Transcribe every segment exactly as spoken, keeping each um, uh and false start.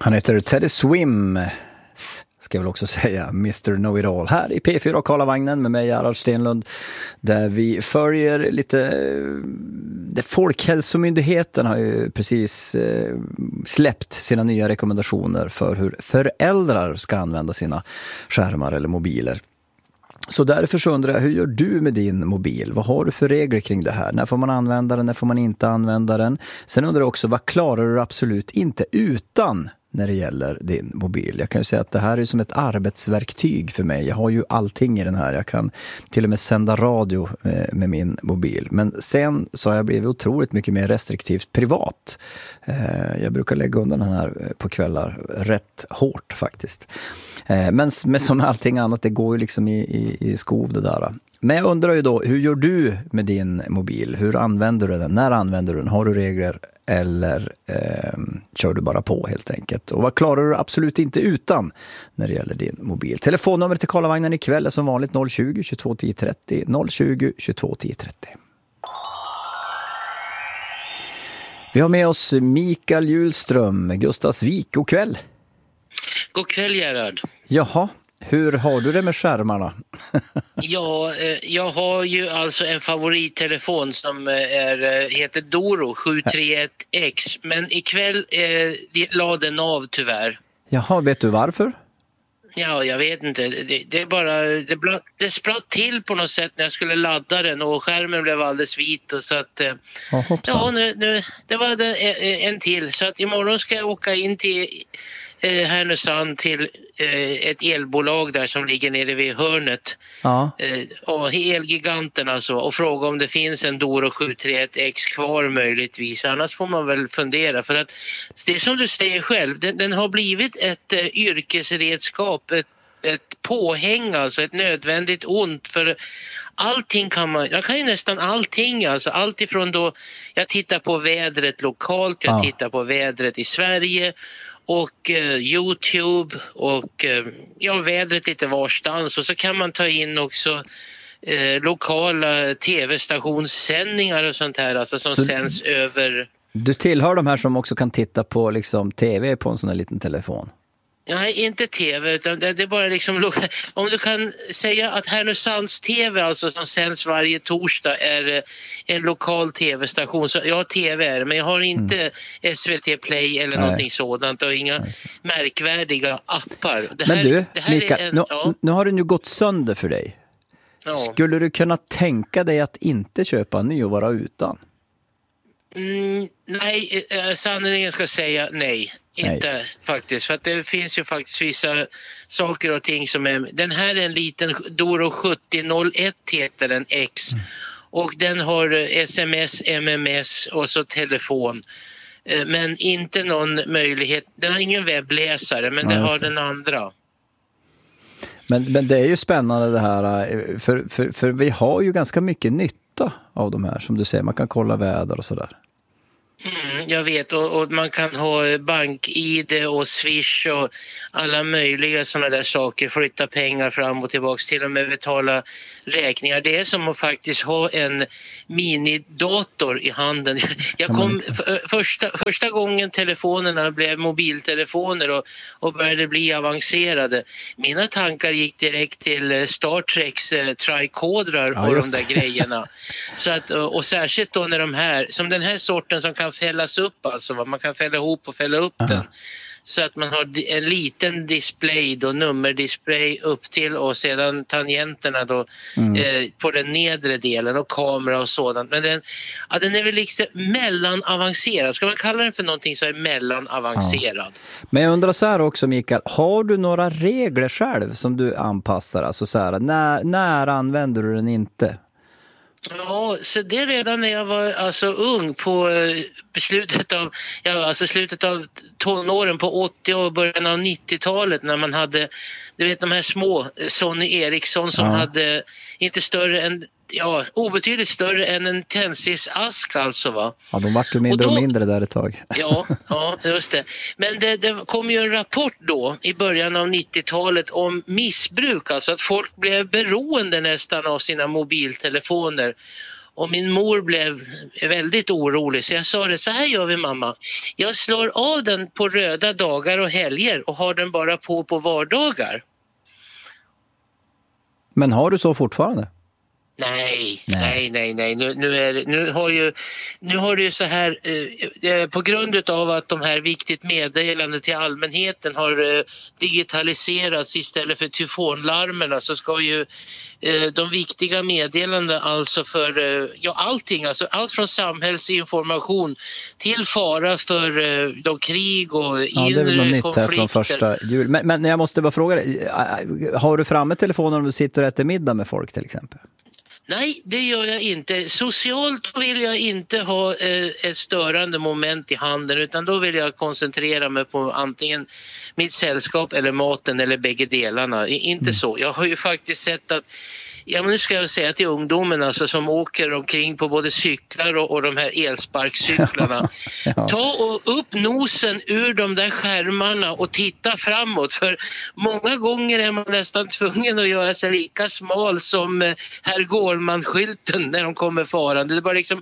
Han heter Teddy Swims, ska jag väl också säga, mister Know-It-All, här i P fyra och Karlavagnen med mig, Gerhard Stenlund, där vi följer lite. Det Folkhälsomyndigheten har ju precis släppt sina nya rekommendationer för hur föräldrar ska använda sina skärmar eller mobiler. Så därför så undrar jag, hur gör du med din mobil? Vad har du för regler kring det här? När får man använda den? När får man inte använda den? Sen undrar jag också, vad klarar du absolut inte utan när det gäller din mobil? Jag kan ju säga att det här är som ett arbetsverktyg för mig. Jag har ju allting i den här. Jag kan till och med sända radio med min mobil. Men sen så har jag blivit otroligt mycket mer restriktivt privat. Jag brukar lägga undan den här på kvällar rätt hårt faktiskt. Men som allting annat, det går ju liksom i, i, i skov det där. Men jag undrar ju då, hur gör du med din mobil? Hur använder du den? När använder du den? Har du regler eller eh, kör du bara på helt enkelt? Och vad klarar du absolut inte utan när det gäller din mobil? Telefonnummer till Karlavagnen ikväll är som vanligt noll tjugo, tjugotvå, tio trettio. noll tjugo, tjugotvå, tio trettio. Vi har med oss Mikael Hjulström, Gustavsvik. God kväll. God kväll, Gerhard. Jaha. Hur har du det med skärmarna? ja, eh, jag har ju alltså en favorittelefon som är, heter Doro sju tre ett X. Men ikväll eh, lade den av tyvärr. Jaha, vet du varför? Ja, jag vet inte. Det, det är bara, det, blatt, det spratt till på något sätt när jag skulle ladda den och skärmen blev alldeles vit. Och så att, oh, ja, nu, nu, det var det, en till. Så att imorgon ska jag åka in till eh, Härnösand till eh, ett elbolag där som ligger nere vid hörnet. Ja. Eh, och Elgiganten alltså. Och fråga om det finns en Doro sju tre ett X kvar möjligtvis. Annars får man väl fundera. För att det är som du säger själv. Den, den har blivit ett eh, yrkesredskap. Ett, ett påhäng alltså. Ett nödvändigt ont. För allting kan man. Jag kan ju nästan allting alltså. Allt ifrån då jag tittar på vädret lokalt. Jag ja. tittar på vädret i Sverige. Och eh, YouTube och eh, ja, vädret lite varstans. Och så kan man ta in också eh, lokala tv-stationssändningar och sånt här. Alltså som så sänds över. Du tillhör de här som också kan titta på liksom tv på en sån här liten telefon? Nej, inte tv utan det, det är bara liksom, om du kan säga att Härnösands T V alltså som sänds varje torsdag är en lokal tv-station, så jag har tv är, men jag har inte mm. S V T Play eller Nej. någonting sådant och inga Nej. märkvärdiga appar. Det men här, du, det här Mikael, en, nu, ja. nu har det nu gått sönder för dig. Ja. Skulle du kunna tänka dig att inte köpa en ny och vara utan? Mm, nej, eh, sanningen ska säga nej. Inte nej. faktiskt. För att det finns ju faktiskt vissa saker och ting som är. Den här är en liten Doro sjuttio noll ett heter den X. Mm. Och den har sms, M M S och så telefon. Eh, men inte någon möjlighet. Den har ingen webbläsare, men ja, det har det. Den andra. Men, men det är ju spännande det här. För, för, för vi har ju ganska mycket nytta av de här. Som du säger, man kan kolla väder och sådär. Mm, jag vet, och, och man kan ha bank-I D och Swish och alla möjliga sådana där saker, flytta pengar fram och tillbaka, till och med betala räkningar. Det är som att faktiskt ha en minidator i handen. Jag kom för, första, första gången telefonerna blev mobiltelefoner och, och började bli avancerade. Mina tankar gick direkt till Star Treks eh, trikodrar och ja, de där grejerna. Så att, och, och särskilt då när de här, som den här sorten som kan fällas upp, alltså man kan fälla ihop och fälla upp uh-huh. den. Så att man har en liten display då, nummerdisplay upp till och sedan tangenterna då mm. eh, på den nedre delen och kamera och sådant. Men den, ja, den är väl liksom mellanavancerad. Ska man kalla den för någonting så är mellanavancerad. Ja. Men jag undrar så här också, Mikael, har du några regler själv som du anpassar? Alltså så här, när, när använder du den inte? Ja, så det redan när jag var alltså ung på slutet av ja, alltså slutet av tonåren på åttio och början av nittiotalet när man hade, du vet, de här små Sony Ericsson som ja. hade inte större än ja, obetydligt större än en tennisask alltså, va. Ja, de vart ju mindre och, då, och mindre där ett tag. Ja, ja, just det. Men det, det kom ju en rapport då i början av nittiotalet om missbruk, alltså att folk blev beroende nästan av sina mobiltelefoner. Och min mor blev väldigt orolig, så jag sa det: så här gör vi mamma. Jag slår av den på röda dagar och helger och har den bara på på vardagar. Men har du så fortfarande? Nej, nej, nej, nej. Nu, nu, är det, nu, har ju, nu har det ju så här, eh, på grund av att de här viktigt meddelande till allmänheten har eh, digitaliserats istället för telefonlarmerna, så ska ju eh, de viktiga meddelanden, alltså för eh, ja, allting, alltså allt från samhällsinformation till fara för eh, de krig och ja, inre det är väl något konflikter. Nytt här från första jul. Men, men jag måste bara fråga dig, har du framme telefonen om du sitter och äter middag med folk till exempel? Nej, det gör jag inte. Socialt vill jag inte ha eh, ett störande moment i handen, utan då vill jag koncentrera mig på antingen mitt sällskap eller maten eller bägge delarna. I, inte mm. så. Jag har ju faktiskt sett att, ja, men nu ska jag säga till ungdomen alltså, som åker omkring på både cyklar och, och de här elsparkcyklarna. Ja. Ta och upp nosen ur de där skärmarna och titta framåt, för många gånger är man nästan tvungen att göra sig lika smal som eh, herr Gårman-skylten när de kommer farande. Det bara liksom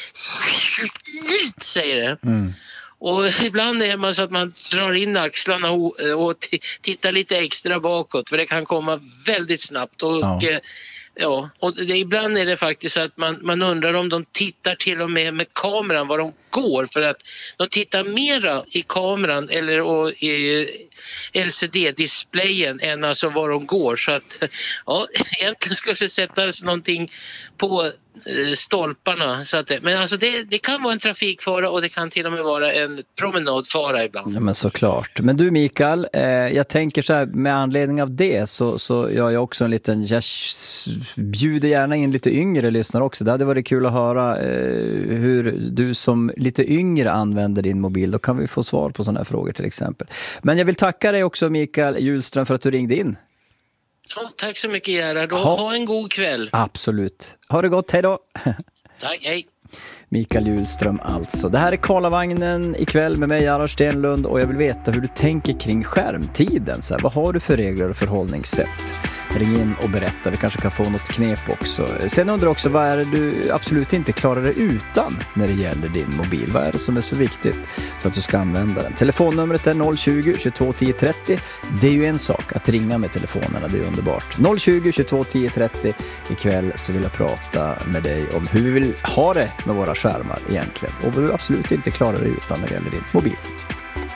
säger det. Mm. Och ibland är man så att man drar in axlarna och, och t- tittar lite extra bakåt, för det kan komma väldigt snabbt. Och, ja. Eh, ja, och det, ibland är det faktiskt så att man, man undrar om de tittar till och med med kameran var de går, för att de tittar mera i kameran eller och, i L C D-displayen än alltså var de går. Så att ja, egentligen skulle det sättas någonting på eh, stolparna. Så att det, men alltså det, det kan vara en trafikfara och det kan till och med vara en promenadfara ibland. Ja, men såklart. Men du Mikael, eh, jag tänker så här, med anledning av det så, så gör jag också en liten, jag bjuder gärna in lite yngre lyssnare också. Det hade varit kul att höra eh, hur du som lite yngre använder din mobil. Då kan vi få svar på sådana här frågor till exempel. Men jag vill tacka dig också Mikael Hjulström för att du ringde in. Ja, tack så mycket Gerhard. Ha. ha en god kväll. Absolut. Ha det gott, hej då. Tack, hej. Mikael Hjulström alltså. Det här är Karlavagnen ikväll med mig, Gerhard Stenlund, och jag vill veta hur du tänker kring skärmtiden. Så här, vad har du för regler och förhållningssätt? Ring in och berätta, vi kanske kan få något knep också. Sen undrar också, vad är det du absolut inte klarar dig utan när det gäller din mobil? Vad är det som är så viktigt för att du ska använda den? Telefonnumret är noll tjugo, tjugotvå, tio trettio. Det är ju en sak att ringa med telefonerna, det är underbart. noll tjugo, tjugotvå, tio trettio. Ikväll så vill jag prata med dig om hur vi vill ha det med våra skärmar egentligen. Och vad du absolut inte klarar dig utan när det gäller din mobil.